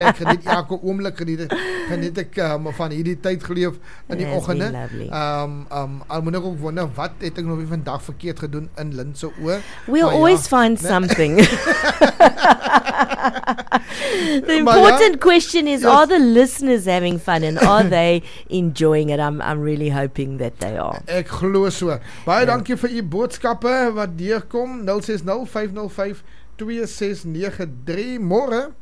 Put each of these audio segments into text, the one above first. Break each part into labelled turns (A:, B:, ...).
A: Ek geniet elke oomblik geniet ek van hierdie tyd geleef in die oggende. Al moet ek ook wonder wat het ek nog weer vandag verkeerd gedoen in Lynn se oë.
B: We'll always find something. The important question is, are the listeners having fun and are they enjoying it? I'm really hoping that they are.
A: Ek glo so. Baie dankie vir u boodskappe wat deurkom. 060 505 2693. Môre.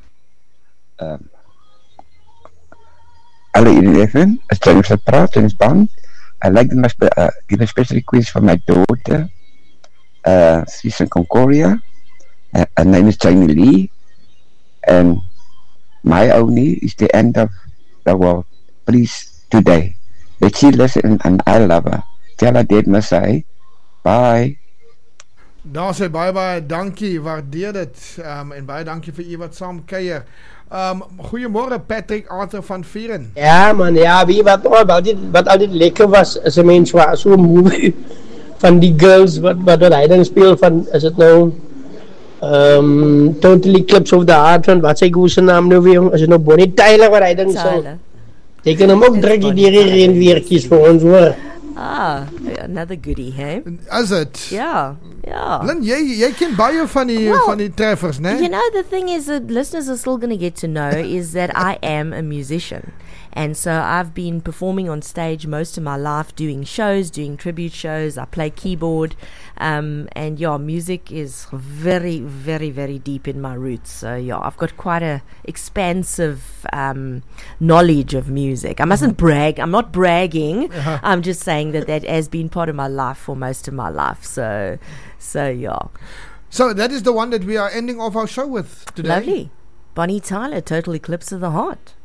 C: Hallo iedereen, as jy moet praat in Span. I'd like to give a special request for my daughter. She's in Concordia. Her name is Jamie Lee. And my only is the end of the world. Please, today. Let she listen and I love her. Tell her dit must say. Bye.
A: Daar sê baie dankie, waardeer dit. En baie dankie vir u wat saam kuier. Goeiemôre Patrick Arthur van Vieren.
D: Ja man, ja, wie wat altyd lekker was, as 'n mens was so moe van die girls wat hy dan speel van, is dit nou Totally Eclipse of the Heart, van wat sy goeie naam nou weer, is dit nou Bonnie Tyler wat hy dan so. Jy kan hom ook druk die reenweertjies vir ons hoor.
B: Another goodie, hey?
A: Is it?
B: Yeah.
A: Lynn, jy ken baie van die treffers, né?
B: You know, the thing is that listeners are still going to get to know is that I am a musician. And so I've been performing on stage most of my life, doing shows, doing tribute shows. I play keyboard. And yeah, music is very, very, very deep in my roots. So yeah, I've got quite a expansive knowledge of music. I mustn't brag. I'm not bragging. I'm just saying that has been part of my life for most of my life. So yeah.
A: So that is the one that we are ending off our show with today.
B: Lovely. Bonnie Tyler, Total Eclipse of the Heart.